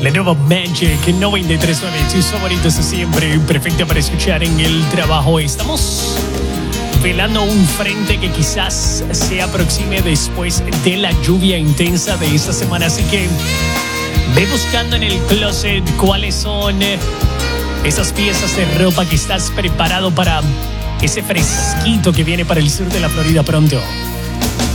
La nueva Magic 93.9, tus favoritos de siempre, perfecta para escuchar en el trabajo. Estamos velando un frente que quizás se aproxime después de la lluvia intensa de esta semana, así que ve buscando en el closet cuáles son esas piezas de ropa que estás preparado para ese fresquito que viene para el sur de la Florida pronto.